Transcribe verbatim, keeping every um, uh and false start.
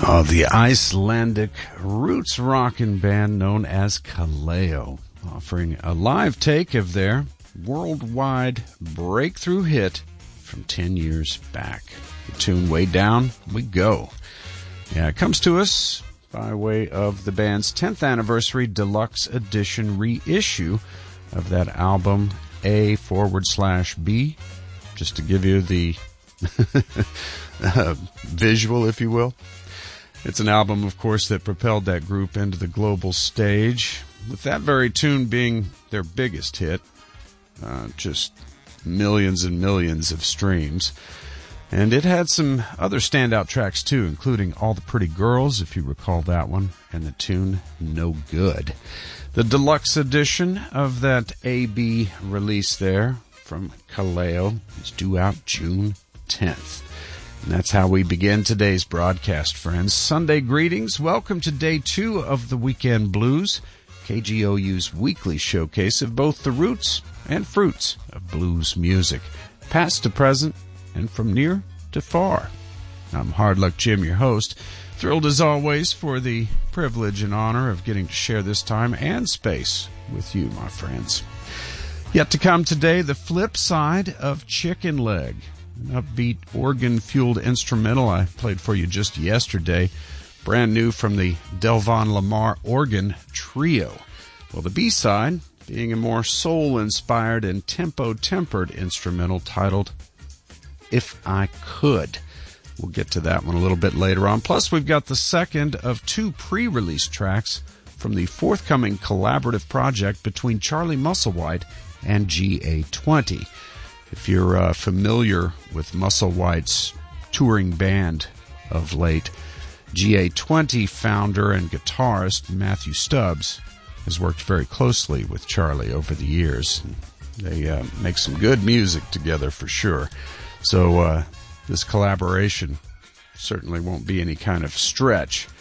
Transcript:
Uh, the Icelandic roots rockin' band known as Kaleo, offering a live take of their worldwide breakthrough hit from ten years back. The tune Way Down We Go. Yeah, it comes to us by way of the band's tenth anniversary deluxe edition reissue of that album, A forward slash B, just to give you the uh, visual, if you will. It's an album, of course, that propelled that group into the global stage, with that very tune being their biggest hit. Uh, just millions and millions of streams. And it had some other standout tracks, too, including All the Pretty Girls, if you recall that one, and the tune No Good. The deluxe edition of that A B release there from Kaleo is due out June tenth. And that's how we begin today's broadcast, friends. Sunday greetings. Welcome to day two of the Weekend Blues, K G O U's weekly showcase of both the roots and fruits of blues music, past to present and from near to far. I'm Hard Luck Jim, your host. Thrilled as always for the privilege and honor of getting to share this time and space with you, my friends. Yet to come today, the flip side of Chicken Leg, an upbeat organ-fueled instrumental I played for you just yesterday, brand new from the Delvon Lamar Organ Trio. Well, the B-side being a more soul-inspired and tempo-tempered instrumental titled If I Could. We'll get to that one a little bit later on. Plus, we've got the second of two pre-release tracks from the forthcoming collaborative project between Charlie Musselwhite and G A twenty. If you're uh, familiar with Musselwhite's touring band of late, G A twenty founder and guitarist Matthew Stubbs has worked very closely with Charlie over the years. They uh, make some good music together for sure. So uh, this collaboration certainly won't be any kind of stretch.